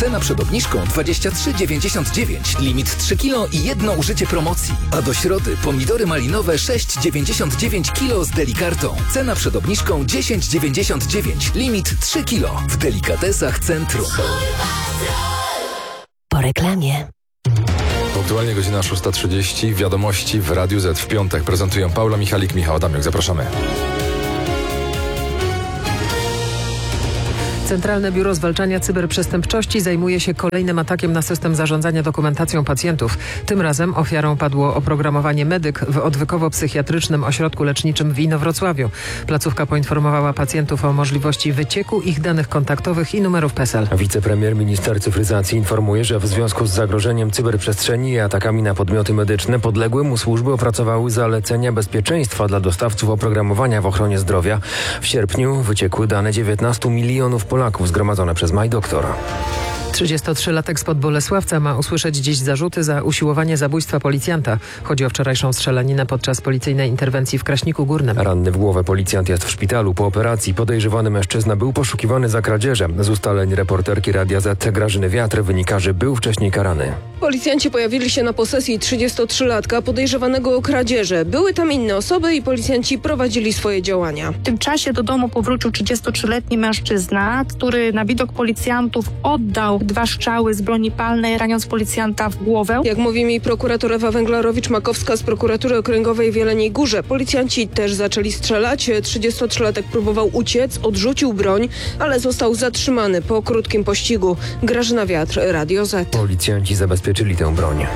Cena przed obniżką 23,99. Limit 3 kg i jedno użycie promocji. A do środy pomidory malinowe 6,99 kg z Delikartą. Cena przed obniżką 10,99. Limit 3 kg. W Delikatesach Centrum. Po reklamie. Aktualnie godzina 6:30. Wiadomości w Radiu Z w piątek prezentują Paula Michalik, Michał Adamiuk. Zapraszamy. Centralne Biuro Zwalczania Cyberprzestępczości zajmuje się kolejnym atakiem na system zarządzania dokumentacją pacjentów. Tym razem ofiarą padło oprogramowanie Medyk w odwykowo-psychiatrycznym ośrodku leczniczym w Inowrocławiu. Placówka poinformowała pacjentów o możliwości wycieku ich danych kontaktowych i numerów PESEL. Wicepremier minister cyfryzacji informuje, że w związku z zagrożeniem cyberprzestrzeni i atakami na podmioty medyczne podległe mu służby opracowały zalecenia bezpieczeństwa dla dostawców oprogramowania w ochronie zdrowia. W sierpniu wyciekły dane 19 milionów Polaków zgromadzone przez MyDoktor. 33-latek spod Bolesławca ma usłyszeć dziś zarzuty za usiłowanie zabójstwa policjanta. Chodzi o wczorajszą strzelaninę podczas policyjnej interwencji w Kraśniku Górnym. Ranny w głowę policjant jest w szpitalu. Po operacji podejrzewany mężczyzna był poszukiwany za kradzieże. Z ustaleń reporterki Radia Z Grażyny Wiatr wynika, że był wcześniej karany. Policjanci pojawili się na posesji 33-latka podejrzewanego o kradzieże. Były tam inne osoby i policjanci prowadzili swoje działania. W tym czasie do domu powrócił 33-letni mężczyzna, który na widok policjantów oddał 2 strzały z broni palnej, raniąc policjanta w głowę. Jak mówi mi prokurator Ewa Węglarowicz-Makowska z prokuratury okręgowej w Jeleniej Górze, policjanci też zaczęli strzelać. 33-latek próbował uciec, odrzucił broń, ale został zatrzymany po krótkim pościgu. Grażyna Wiatr, Radio Z. Policjanci zabezpieczyli tę broń.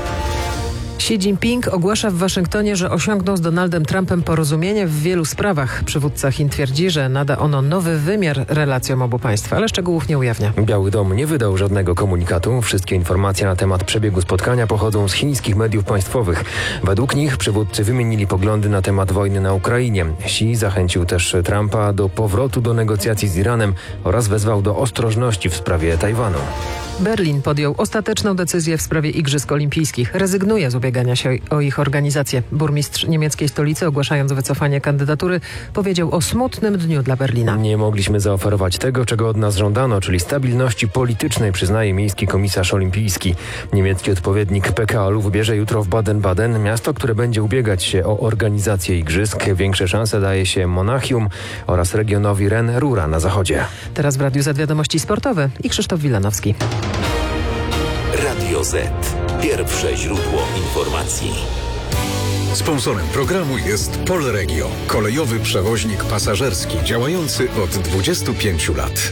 Xi Jinping ogłasza w Waszyngtonie, że osiągnął z Donaldem Trumpem porozumienie w wielu sprawach. Przywódca Chin twierdzi, że nada ono nowy wymiar relacjom obu państw, ale szczegółów nie ujawnia. Biały Dom nie wydał żadnego komunikatu. Wszystkie informacje na temat przebiegu spotkania pochodzą z chińskich mediów państwowych. Według nich przywódcy wymienili poglądy na temat wojny na Ukrainie. Xi zachęcił też Trumpa do powrotu do negocjacji z Iranem oraz wezwał do ostrożności w sprawie Tajwanu. Berlin podjął ostateczną decyzję w sprawie Igrzysk Olimpijskich. Rezygnuje z ubiegania się o ich organizację. Burmistrz niemieckiej stolicy, ogłaszając wycofanie kandydatury, powiedział o smutnym dniu dla Berlina. Nie mogliśmy zaoferować tego, czego od nas żądano, czyli stabilności politycznej, przyznaje miejski komisarz olimpijski. Niemiecki odpowiednik PKO wybierze jutro w Baden-Baden, miasto, które będzie ubiegać się o organizację igrzysk. Większe szanse daje się Monachium oraz regionowi Ren-Rura na zachodzie. Teraz w Radiu Z wiadomości sportowe i Krzysztof Wilanowski. Radio Z. Pierwsze źródło informacji. Sponsorem programu jest Polregio, kolejowy przewoźnik pasażerski działający od 25 lat.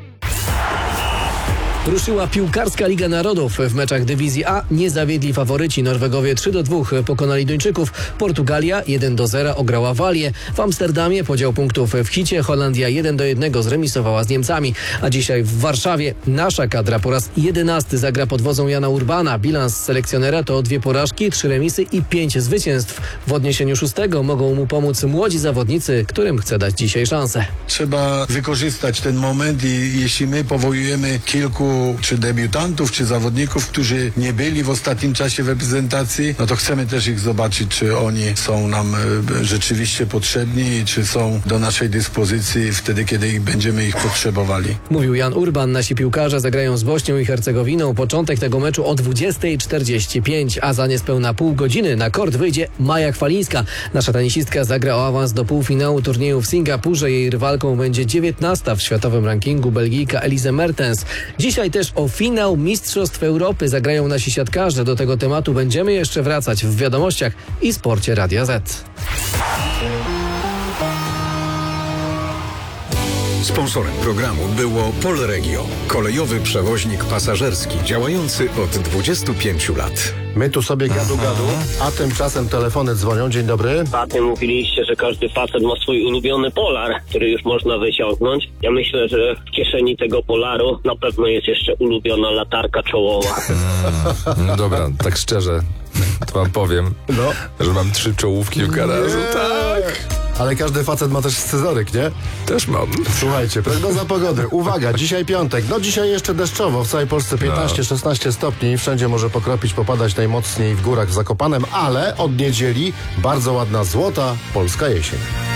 Ruszyła piłkarska Liga Narodów. W meczach dywizji A nie zawiedli faworyci. Norwegowie 3-2 pokonali Duńczyków. Portugalia 1-0 ograła Walię. W Amsterdamie podział punktów w Hicie. Holandia 1-1 zremisowała z Niemcami. A dzisiaj w Warszawie nasza kadra po raz 11 zagra pod wodzą Jana Urbana. Bilans selekcjonera to 2 porażki, 3 remisy i 5 zwycięstw. W odniesieniu 6 mogą mu pomóc młodzi zawodnicy, którym chce dać dzisiaj szansę. Trzeba wykorzystać ten moment i jeśli my powołujemy kilku czy debiutantów, czy zawodników, którzy nie byli w ostatnim czasie w reprezentacji, no to chcemy też ich zobaczyć, czy oni są nam rzeczywiście potrzebni, czy są do naszej dyspozycji wtedy, kiedy będziemy ich potrzebowali. Mówił Jan Urban. Nasi piłkarze zagrają z Bośnią i Hercegowiną. Początek tego meczu o 20:45, a za niespełna pół godziny na kort wyjdzie Maja Chwalińska. Nasza tenisistka zagra o awans do półfinału turnieju w Singapurze. Jej rywalką będzie 19 w światowym rankingu Belgijka Elise Mertens. Dzisiaj też o finał Mistrzostw Europy zagrają nasi siatkarze. Do tego tematu będziemy jeszcze wracać w wiadomościach i sporcie Radia Z. Sponsorem programu było Polregio, kolejowy przewoźnik pasażerski działający od 25 lat. My tu sobie gadu, a tymczasem telefony dzwonią. Dzień dobry. Ostatnio mówiliście, że każdy facet ma swój ulubiony polar, który już można wyciągnąć. Ja myślę, że w kieszeni tego polaru na pewno jest jeszcze ulubiona latarka czołowa. No dobra, tak szczerze, to wam powiem, że mam 3 czołówki u garażu. Tak. Ale każdy facet ma też scyzoryk, nie? Też mam. Słuchajcie, prognoza pogody. Uwaga, dzisiaj piątek. No dzisiaj jeszcze deszczowo. W całej Polsce 15-16 stopni. Wszędzie może pokropić, popadać najmocniej w górach w Zakopanem, ale od niedzieli bardzo ładna, złota polska jesień.